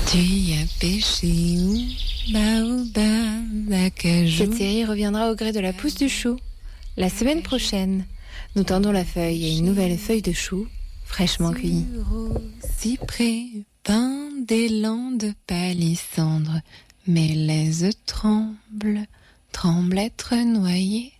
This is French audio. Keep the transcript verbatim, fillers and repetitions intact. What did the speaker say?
Tu y as pêché où? Baobab, acajou. Cette série reviendra au gré de la pousse du chou. La semaine prochaine, nous tendons la feuille à une nouvelle feuille de chou fraîchement cueillie. Cyprès, pin des landes palissandres, mes laises tremblent, tremblent être noyées.